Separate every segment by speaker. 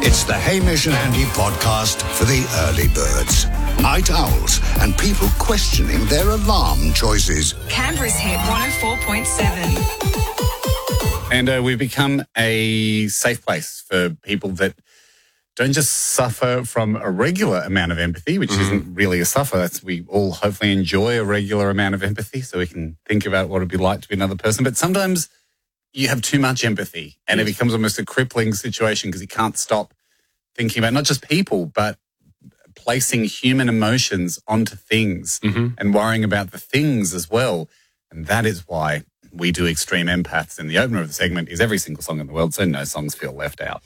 Speaker 1: It's the Hamish and Andy podcast for the early birds, night owls, and people questioning their alarm choices.
Speaker 2: Canberra's hit 104.7.
Speaker 3: And we've become a safe place for people that don't just suffer from a regular amount of empathy, which isn't really a suffer. We all hopefully enjoy a regular amount of empathy so we can think about what it'd be like to be another person. But sometimes you have too much empathy and it becomes almost a crippling situation because you can't stop thinking about not just people, but placing human emotions onto things and worrying about the things as well. And that is why we do Extreme Empaths. And the opener of the segment is every single song in the world, so no songs feel left out.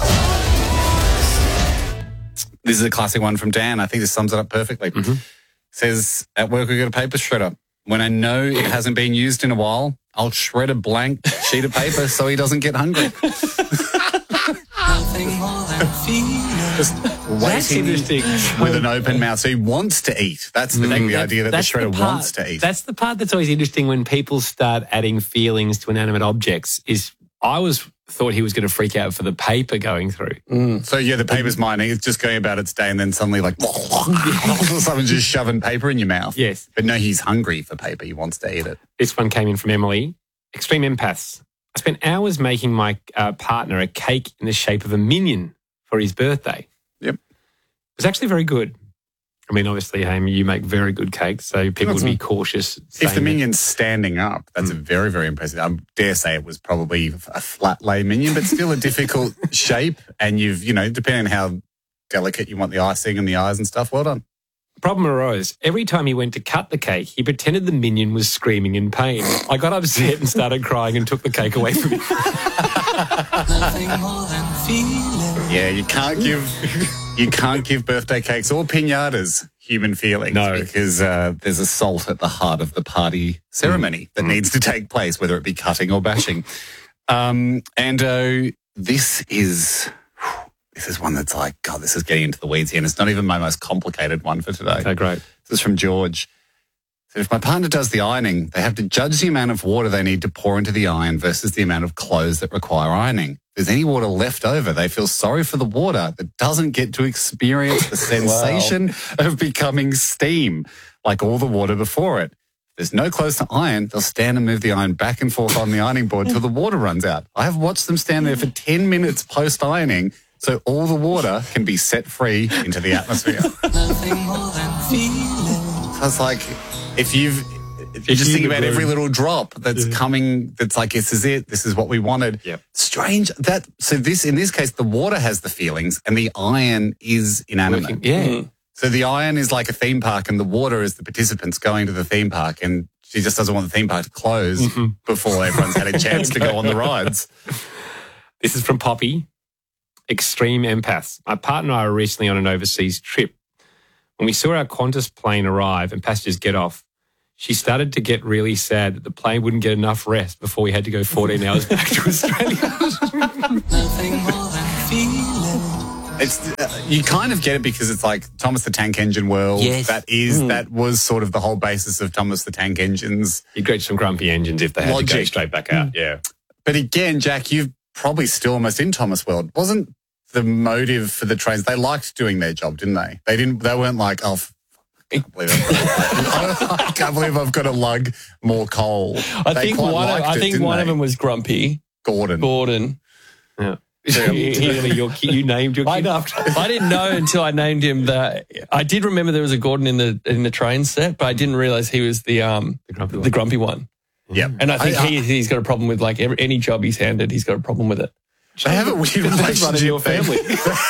Speaker 3: This is a classic one from Dan. I think this sums it up perfectly. Says, at work we got a paper shredder. When I know it hasn't been used in a while, I'll shred a blank sheet of paper so he doesn't get hungry. Just waiting with an open mouth. So he wants to eat. That's the idea that the shredder wants to eat.
Speaker 4: That's the part that's always interesting when people start adding feelings to inanimate objects is I thought he was going to freak out for the paper going through.
Speaker 3: So, yeah, the paper's mine. It's just going about its day and then suddenly like someone's just shoving paper in your mouth.
Speaker 4: Yes.
Speaker 3: But no, he's hungry for paper. He wants to eat it.
Speaker 4: This one came in from Emily. Extreme Empaths. I spent hours making my partner a cake in the shape of a minion for his birthday.
Speaker 3: Yep.
Speaker 4: It was actually very good. I mean, obviously, Amy, you make very good cakes, so people would be cautious.
Speaker 3: If the minion's standing up, that's a very, very impressive. I dare say it was probably a flat lay minion, but still a difficult shape. And depending on how delicate you want the icing and the eyes and stuff, well done.
Speaker 4: Problem arose. Every time he went to cut the cake, he pretended the minion was screaming in pain. I got upset and started crying and took the cake away from him.
Speaker 3: Yeah, you can't give birthday cakes or piñatas human feelings because there's a salt at the heart of the party ceremony that needs to take place, whether it be cutting or bashing. This is one that's like, God, this is getting into the weeds here, and it's not even my most complicated one for today.
Speaker 4: Okay, great.
Speaker 3: This is from George. So if my partner does the ironing, they have to judge the amount of water they need to pour into the iron versus the amount of clothes that require ironing. If there's any water left over, they feel sorry for the water that doesn't get to experience the sensation of becoming steam, like all the water before it. If there's no clothes to iron, they'll stand and move the iron back and forth on the ironing board till the water runs out. I have watched them stand there for 10 minutes post-ironing so all the water can be set free into the atmosphere. So it's like, if you just think about every little drop that's coming, that's like, this is it, this is what we wanted.
Speaker 4: Yep.
Speaker 3: Strange that, in this case, the water has the feelings and the iron is inanimate. So the iron is like a theme park and the water is the participants going to the theme park, and she just doesn't want the theme park to close before everyone's had a chance to go on the rides.
Speaker 4: This is from Poppy. Extreme Empaths. My partner and I were recently on an overseas trip. When we saw our Qantas plane arrive and passengers get off, she started to get really sad that the plane wouldn't get enough rest before we had to go 14 hours back to Australia.
Speaker 3: You kind of get it because it's like Thomas the Tank Engine world.
Speaker 4: Yes.
Speaker 3: That was sort of the whole basis of Thomas the Tank Engine's.
Speaker 4: You'd get some grumpy engines if they had to go straight back out. Yeah.
Speaker 3: But again, Jack, you've probably still almost in Thomas world. Wasn't the motive for the trains, they liked doing their job, didn't they? They weren't like, I can't believe I've got to lug more coal.
Speaker 5: I think one of them was grumpy.
Speaker 3: Gordon.
Speaker 4: Yeah. You named your kid.
Speaker 5: I didn't know until I named him that. I did remember there was a Gordon in the train set, but I didn't realise he was the grumpy one.
Speaker 3: Yeah,
Speaker 5: and I think he's got a problem with like any job he's handed. He's got a problem with it.
Speaker 3: They have a weird relationship in your family.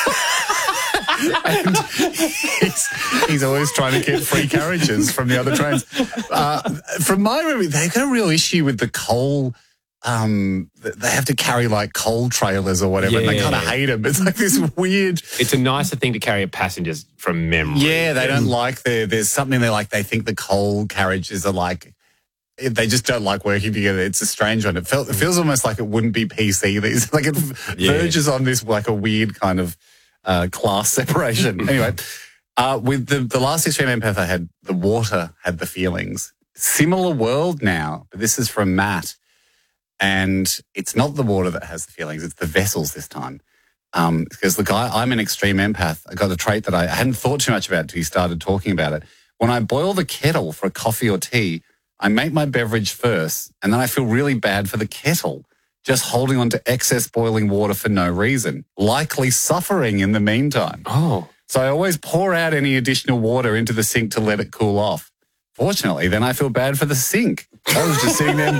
Speaker 3: And he's always trying to get free carriages from the other trains. From my memory, they've got a real issue with the coal. They have to carry like coal trailers or whatever, and they kind of hate them. It's like this weird.
Speaker 4: It's a nicer thing to carry passengers from memory.
Speaker 3: Yeah, they don't like there's something they like. They think the coal carriages are like. They just don't like working together. It's a strange one. It feels almost like it wouldn't be PC. It verges on this like a weird kind of class separation. Anyway, with the last Extreme Empath I had, the water had the feelings. Similar world now, but this is from Matt. And it's not the water that has the feelings, it's the vessels this time. Because look, I'm an extreme empath. I got a trait that I hadn't thought too much about until you started talking about it. When I boil the kettle for a coffee or tea, I make my beverage first, and then I feel really bad for the kettle, just holding on to excess boiling water for no reason, likely suffering in the meantime.
Speaker 4: Oh.
Speaker 3: So I always pour out any additional water into the sink to let it cool off. Fortunately, then I feel bad for the sink. I was just sitting there.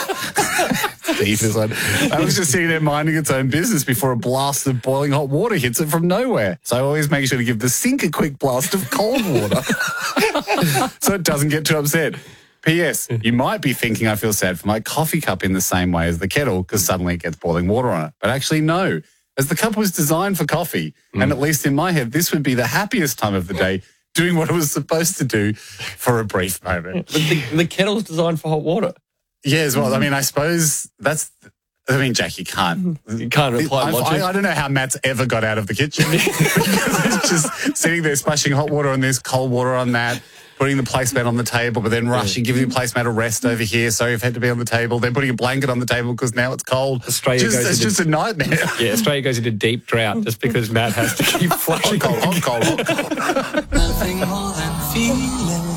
Speaker 3: I was just sitting there minding its own business before a blast of boiling hot water hits it from nowhere. So I always make sure to give the sink a quick blast of cold water so it doesn't get too upset. P.S. You might be thinking I feel sad for my coffee cup in the same way as the kettle because suddenly it gets boiling water on it. But actually, no. As the cup was designed for coffee, and at least in my head, this would be the happiest time of the day, doing what it was supposed to do for a brief moment.
Speaker 5: But the kettle's designed for hot water.
Speaker 3: Yeah, as well. I mean, I suppose that's... I mean, Jack, you can't
Speaker 5: apply logic.
Speaker 3: I don't know how Matt's ever got out of the kitchen because it's just sitting there splashing hot water on this, cold water on that, putting the placemat on the table, but then rushing, giving the placemat a rest over here. So you've had to be on the table, then putting a blanket on the table because now it's cold. It's just a nightmare.
Speaker 4: Yeah, Australia goes into deep drought just because Matt has to keep flushing.
Speaker 3: Hot cold.
Speaker 2: Nothing more than feeling.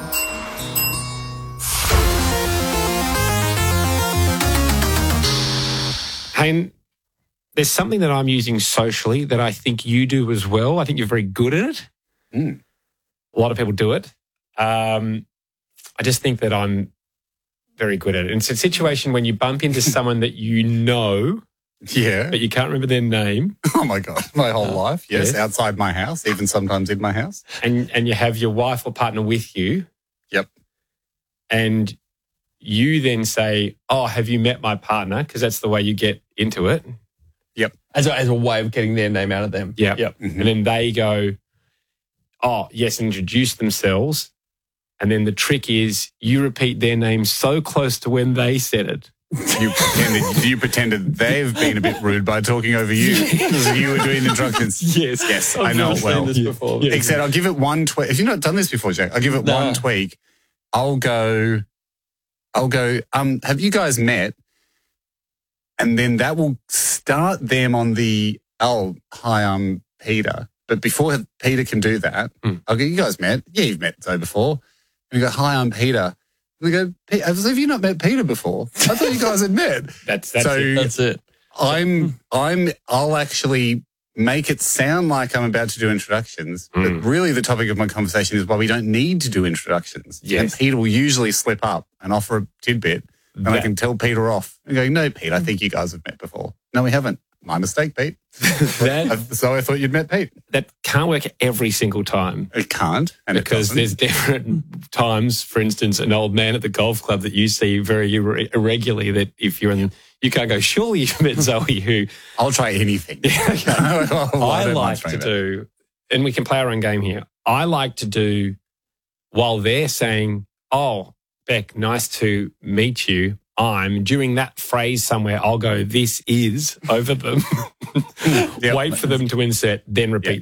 Speaker 4: Hayne, there's something that I'm using socially that I think you do as well. I think you're very good at it. A lot of people do it. I just think that I'm very good at it. And it's a situation when you bump into someone that you know,
Speaker 3: Yeah.
Speaker 4: but you can't remember their name.
Speaker 3: Oh, my God. My whole life. Yes, outside my house, even sometimes in my house.
Speaker 4: And you have your wife or partner with you.
Speaker 3: Yep.
Speaker 4: And you then say, oh, have you met my partner? Because that's the way you get into it.
Speaker 3: Yep.
Speaker 5: As a way of getting their name out of them.
Speaker 4: Yep.
Speaker 3: Mm-hmm.
Speaker 4: And then they go, oh, yes, introduce themselves. And then the trick is you repeat their name so close to when they said it.
Speaker 3: You pretended they've been a bit rude by talking over you because you were doing the instructions.
Speaker 4: Yes.
Speaker 3: I know it well.
Speaker 5: This before.
Speaker 4: Yeah.
Speaker 3: Except I'll give it one tweak. If you've not done this before, Jack, I'll give it one tweak. I'll go, have you guys met? And then that will start them on the, oh, hi, I'm Peter. But before Peter can do that, I'll go, you guys met? Yeah, you've met Zoe before. And you go, hi, I'm Peter. And they go, have you not met Peter before? I thought you guys had met.
Speaker 4: That's
Speaker 5: it.
Speaker 3: I'll actually make it sound like I'm about to do introductions, but really the topic of my conversation is why we don't need to do introductions.
Speaker 4: Yes.
Speaker 3: And Peter will usually slip up and offer a tidbit, and I can tell Peter off and go, no, Pete, I think you guys have met before. No, we haven't. My mistake, Pete. So I thought you'd met Pete.
Speaker 4: That can't work every single time.
Speaker 3: It can't. And
Speaker 4: because there's different times, for instance, an old man at the golf club that you see very irregularly that if you're in, you can't go, surely you've met Zoe who...
Speaker 3: I'll try anything.
Speaker 4: I like to do, and we can play our own game here. I like to do, while they're saying, oh, Beck, nice to meet you, during that phrase somewhere, I'll go, this is, over them. Wait for them to insert, then repeat